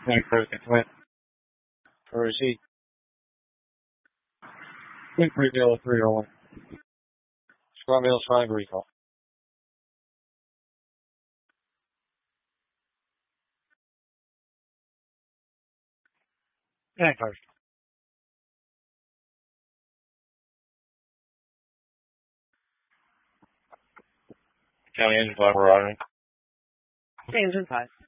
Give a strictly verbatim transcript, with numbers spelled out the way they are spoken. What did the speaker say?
Thank you, Clint. For receipt. Quick reveal of three oh one. Scrum Mills trying to recall. And first. County engine five, we're ordering. Engine five.